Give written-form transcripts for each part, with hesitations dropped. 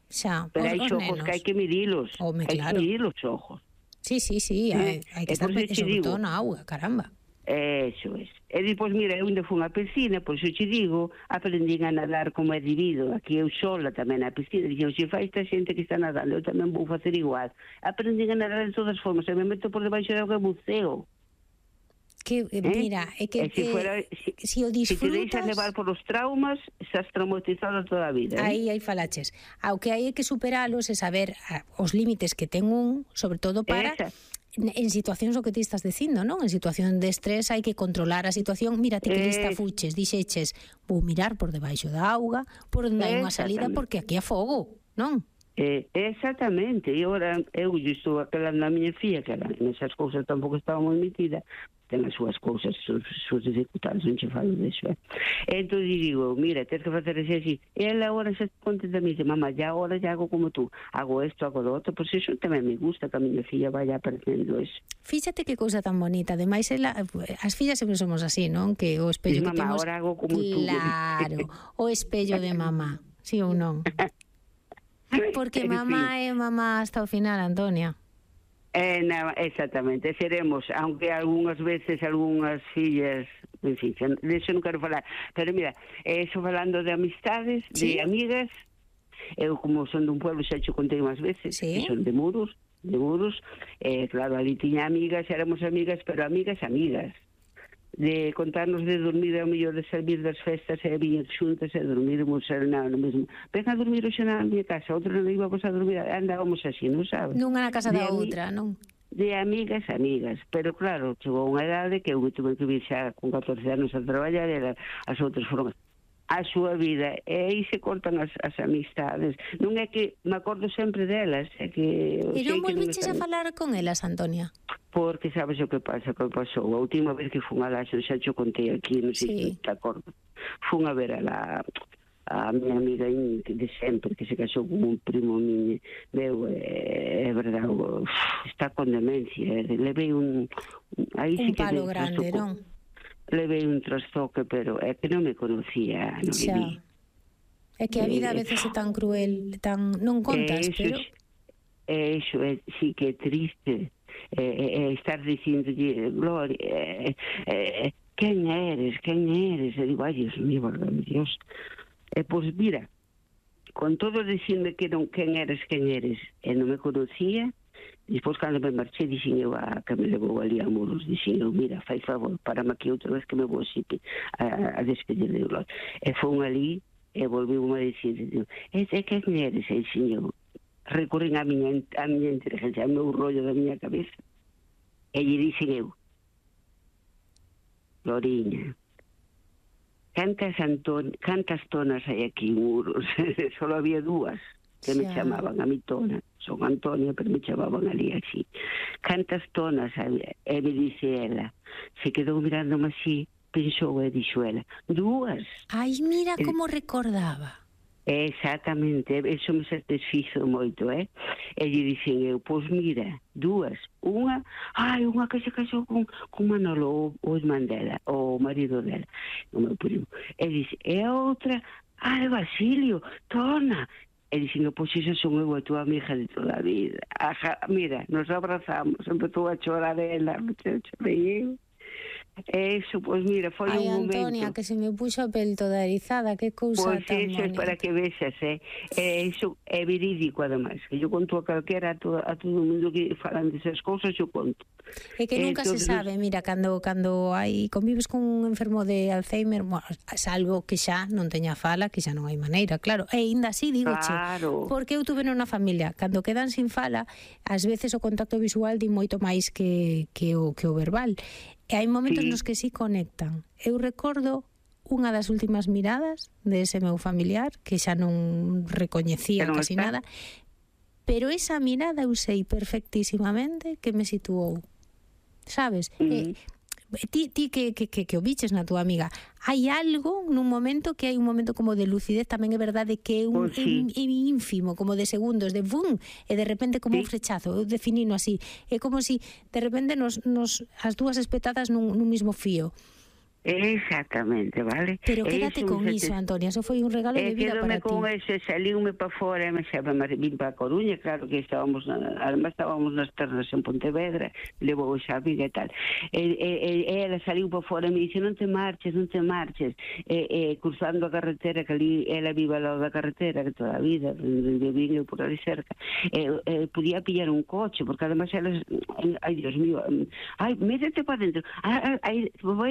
Xa, Pero hai os xogos nenos. que hai que medilos. Home, Hai claro. que medir os xogos. Sí, hai que estar sobre todo na auga, caramba. Eso é. E depois, mira, eu ainda fui á piscina, pois eu te digo, aprendín a nadar como é debido. Aquí eu sola tamén na piscina, dixen, se fai esta xente que está nadando, eu tamén vou facer igual. Aprendín a nadar de todas formas, e me meto por debaixo de auga e buceo. Que, mira, é que si o disfrutas... Se te deixas levar por os traumas, estás traumatizado toda a vida. Aí falaches. O que hai é que superalos e saber os límites que ten sobre todo para... En situacións o que ti estás dicindo, non? En situación de estrés hai que controlar a situación. Mírate que lista fuches, dixeches, vou mirar por debaixo da auga, por onde hai unha salida, porque aquí é fogo, non? Exactamente. E agora eu estou apelando a miña filla, que nesas cousas tampouco estaba moi metida, ten as súas cousas, as súas dificultades, non che falo deso, Entón digo, mira, tens que facer así. E ela agora xa contenta, me dice, mamá, ya agora ya hago como tú, hago isto, hago lo outro, pois iso tamén me gusta que a miña filla vaya aprendendo eso. Fíxate que cousa tan bonita, ademais as fillas sempre somos así, non? Que o espello que mamá, temos... Ahora hago como claro, o espello de mamá, sí ou non? Porque mamá é mamá hasta o final, Antonia. No, exactamente, seremos, aunque algunhas veces algunhas fillas, en fin, de eso non quero falar, pero mira, eso falando de amistades, ¿sí? De amigas, eu como son dun pueblo, xa che contei unhas veces, ¿sí? Que son de Muros, claro, ali tiña amigas, éramos amigas, pero amigas, de contarnos de dormir, ao mellor de salir das festas e viñer xuntas e dormirmos no mesmo. Ven a dormir hoxe na miña casa, outra non íbamos a dormir, andábamos así, non sabes? Nunha na casa da outra, non? De amigas, pero claro, chegou unha idade que eu tuve que vir xa con 14 anos a traballar e as outras foron a súa vida, e aí se cortan as amistades. Non é que me acordo sempre delas, é que... E non volviches a falar con elas, Antonia? Porque sabes o que pasa, que pasou. A última vez que fun a Laxo, xa te contei aquí, non sei se te acordo. Fun a ver a miña amiga de sempre, que se casou con un primo meu, é verdade, está con demencia, levei un palo grande, non? Levei un trastoque, pero é que non me conocía, non me vi. É que a vida a veces é tan cruel, non contas, pero... Eso sí que é triste, estar dicíndolle, Gloria, quen eres? E digo, ai, Dios mío, verdade, Dios. Pois mira, con todo dicindo que non quen eres, e non me conocía. Despois, cando me marché, dixen eu a que me levou ali a Muros, dixen eu, mira, fai favor, parame aquí outra vez que me vou a despedir de Gloria. E fun ali, e volveu a dicir, quen eres? E dixen eu, recorren a miña inteligencia, ao meu rollo da miña cabeza, e lle dixen eu, Gloriña, cantas tonas hai aquí en Muros? Só había dúas que me chamaban a mi tona. Son Antonia, pero me chamaban ali así. Cantas tonas, e me dice ela. Se quedou mirándome así, pensou e dixo ela, dúas. Ai, mira como recordaba. Exactamente, eso me satisfizo moito, E lle dixen eu, pois mira, dúas. Unha que se casou con Manolo, o irmán dela, o marido dela, o meu primo. E dixe, e a outra, Basilio, tona. E dixen, pois iso son eu a tua amiga de toda a vida. Mira, nos abrazamos, empezou a chorar ela, chorei eu. E iso, pois mira, foi un momento... Ai, Antonia, que se me puxo a pel toda erizada, que cousa tan bonita. Pois iso é para que vexas, iso é verídico, ademais, que eu conto a calquera, a todo o mundo que falan desas cousas, eu conto. É que nunca se sabe, mira, cando convives con un enfermo de Alzheimer, salvo que xa non teña fala, que xa non hai maneira, claro, e ainda así, digoche, porque eu tuve nunha familia, cando quedan sin fala, ás veces o contacto visual di moito máis que o verbal, e hai momentos nos que sí conectan. Eu recordo unha das últimas miradas de ese meu familiar, que xa non recoñecía casi nada, pero esa mirada eu sei perfectísimamente que me situou, sabes? Ti que o biches na túa amiga, hai algo nun momento que hai un momento como de lucidez, tamén é verdade que é un ínfimo, como de segundos, de bum, e de repente como un frechazo, eu definino así, é como si de repente nos as dúas espetadas nun mismo fío. Exactamente, vale? Pero quédate con iso, Antonia, eso foi un regalo de vida para ti. Quédome con eso, salíume para fora, me vim para a Coruña, claro que además estábamos nas terras en Pontevedra, levou esa amiga e tal. Ela saliu para fora e me dice, non te marches, cruzando a carretera, que ali ela vive ao lado da carretera, que toda a vida, de viño por ali cerca, podía pillar un coche, porque además elas, ai, Dios mío, ai, métete para dentro, ai,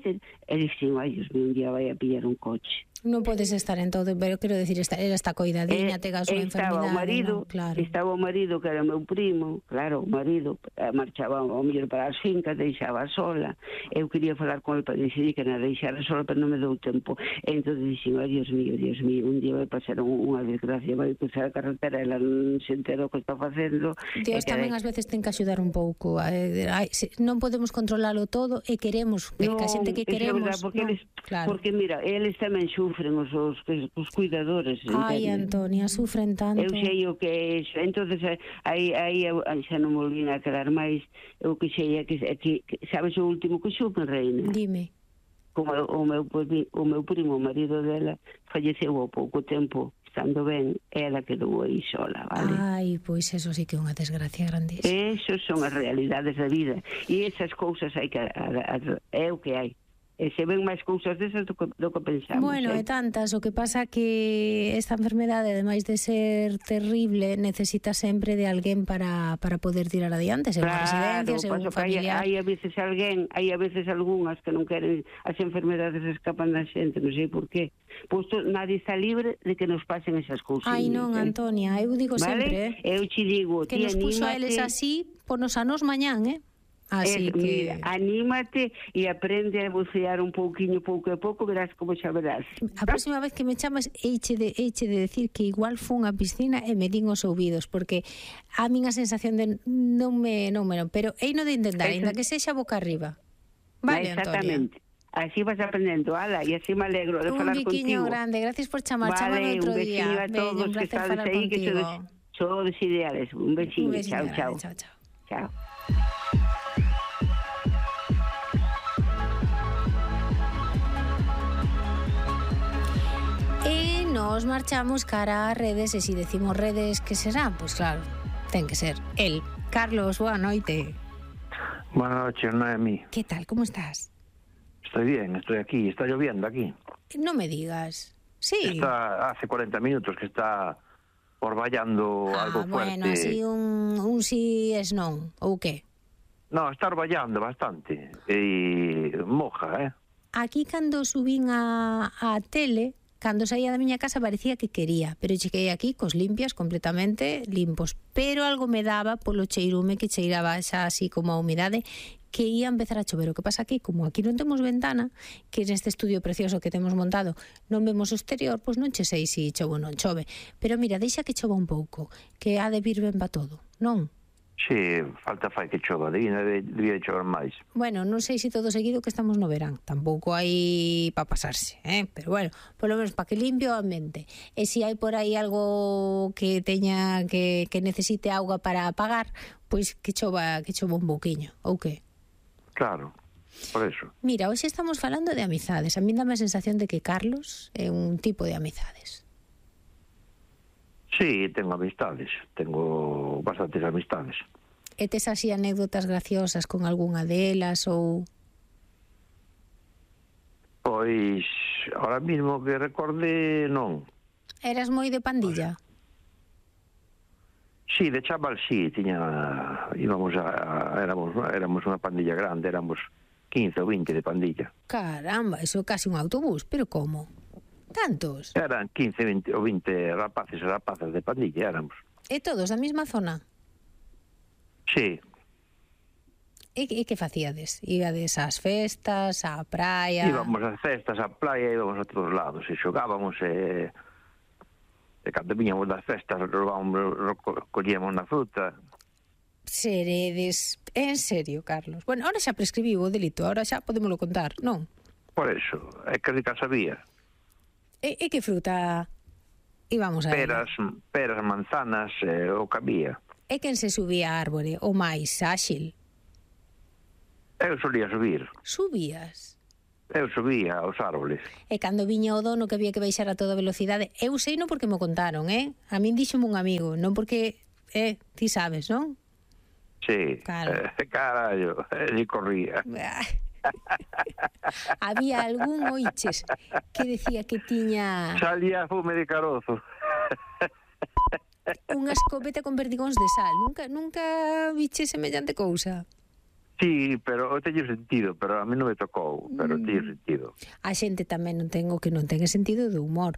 dixen, ai, Dios mío, un día vai a pillar un coche. Non podes estar en todo, pero quero decir, ela está coidadiña, tega a súa enfermidade. Estaba o marido, que era o meu primo, claro, o marido marchaba ao mellor para as fincas, deixaba sola. Eu quería falar con ele para decidir que na deixara sola, pero non me dou tempo. Entón dixen, ai, Dios mío, un día vai pasar unha desgracia, vai cruzar a carretera, ela non se enterou o que está facendo. Dios tamén ás veces ten que axudar un pouco. Non podemos controlalo todo e queremos, que a xente que queremos... Porque mira, eles tamén sufren os cuidadores. Ai, Antonia, sufren tanto. Eu sei o que é iso. Entonces, aí xa non me volvín a quedar máis. Eu que sei é que sabes o último que xupen, Reina? Dime. Como o meu primo, o marido dela, falleceu ao pouco tempo, estando ben, ela quedou aí sola, vale? Ai, pois eso sí que é unha desgracia grandísima. Esas son as realidades da vida. E esas cousas hai que é o que hai. E se ven máis cousas desas do que pensamos. Bueno, e tantas, o que pasa que esta enfermedade, ademais de ser terrible, necesita sempre de alguén para poder tirar adiante, se unha residencia, se un familiar. Hai a veces algunhas que non queren, as enfermedades escapan da xente, non sei por qué. Posto, nadie está libre de que nos pasen esas cousas. Ai non, Antonia, eu digo sempre, eu te digo, que nos puxo a eles así, ponos a nos mañán, Así que... Mira, anímate e aprende a bucear un pouquiño, pouco a pouco, verás como xa verás. A próxima vez que me chamas, eiche de decir que igual fun a piscina e me din os ouvidos, porque a min a sensación de non me pero hei no de intentar, ainda que sexa boca arriba. Vale, exactamente. Antonia. Así vas aprendendo, ala, e así me alegro de falar contigo. Un biquiño grande, gracias por chamar, chamame outro día. Un veciño a todos que estades aí, que sodes ideales. Un veciño, chao. Chao. Nos marchamos cara a redes, e se decimos redes, que será? Pois claro, ten que ser el. Carlos, boa noite. Buenas noches, Noemi. ¿Qué tal? ¿Cómo estás? Estoy bien, estoy aquí. Está lloviendo aquí. No me digas. Sí. Está hace 40 minutos que está orballando algo fuerte. Bueno, así un sí es non, ou que? No, está orballando bastante. E moja, Aquí cando subín a tele, cando saía da miña casa parecía que quería, pero cheguei aquí cos limpias, completamente limpos, pero algo me daba polo cheirume que cheiraba xa así como a humidade, que ia empezar a chover. O que pasa que, como aquí non temos ventana, que neste estudio precioso que temos montado non vemos o exterior, pois non che sei se chove ou non chove. Pero mira, deixa que chova un pouco, que ha de vir ben para todo, non? Sí, falta fai que chova, debía de chover máis. Bueno, non sei se todo seguido que estamos no verán, tampouco hai para pasarse, pero bueno, polo menos para que limpie o ambiente. E se hai por aí algo que teña que necesite auga para apagar, pois que chova un pouquiño, ou que? Claro, por eso. Mira, hoxe estamos falando de amizades. A mí dame a sensación de que Carlos é un tipo de amizades. Sí, tengo amistades, tengo bastantes amistades. E tes así anécdotas graciosas con algunha delas ou... Pois, ahora mismo que recorde, non. Eras moi de pandilla? Sí, de chaval sí, éramos unha pandilla grande, éramos 15 ou 20 de pandilla. Caramba, eso é casi un autobús, pero como? Tantos? Eran 15 ou 20 rapaces e rapazas de pandilla, éramos. E todos da mesma zona? Sí. E que facíades? Íades ás festas, á praia? Íbamos ás festas, á praia, íbamos a todos lados, e xogábamos, e cando viñamos das festas, collíamos na fruta. Seredes, en serio, Carlos? Bueno, ahora xa prescribiu o delito, ahora xa podémoslo contar, non? Por eso, é que rica sabía. E que fruta íbamos a ver? Peras, manzanas, o que había. E quen se subía a árbore, o máis áxil? Eu solía subir. Subías? Eu subía aos árboles. E cando viña o dono que había que baixar a toda velocidade, eu sei non porque me contaron, a min díxome un amigo, non porque, ti sabes, non? Sí, claro. Carallo, e corría. Había algún oiches que decía que tiña... Salía fume de carozo. Unha escopeta con perdigóns de sal. Nunca viche semellante cousa? Sí, pero eu teño sentido, pero a mí non me tocou, pero teño sentido. A xente tamén non ten o que non ten sentido de humor.